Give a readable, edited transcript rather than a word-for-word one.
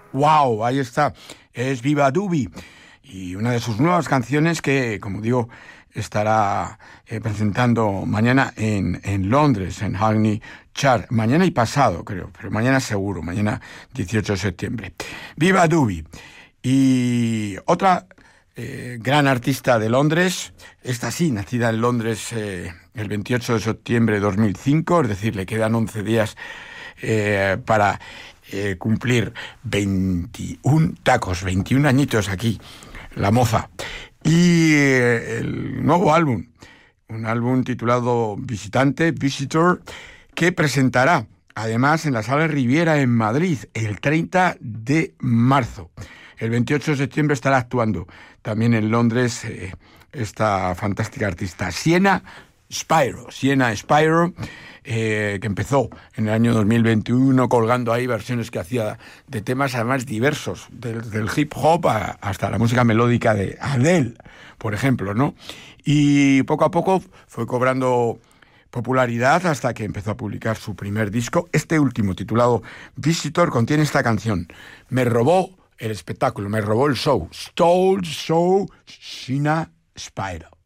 ¡Wow! Ahí está. Es Viva Dubi. Y una de sus nuevas canciones que, como digo, estará presentando mañana en Londres, en Hackney Chart. Mañana y pasado, creo, pero mañana seguro, mañana 18 de septiembre. Viva Dubi. Y otra gran artista de Londres, esta sí, nacida en Londres el 28 de septiembre de 2005, es decir, le quedan 11 días para cumplir 21 tacos, 21 añitos aquí, la moza. Y el nuevo álbum, un álbum titulado Visitante, Visitor, que presentará además en la Sala Riviera en Madrid el 30 de marzo. El 28 de septiembre estará actuando también en Londres esta fantástica artista, Sienna Spiro, que empezó en el año 2021 colgando ahí versiones que hacía de temas además diversos, del hip hop hasta la música melódica de Adele, por ejemplo, ¿no? Y poco a poco fue cobrando popularidad hasta que empezó a publicar su primer disco. Este último, titulado Visitor, contiene esta canción. Me robó el espectáculo, me robó el show. Stole the show, Sienna Spiro.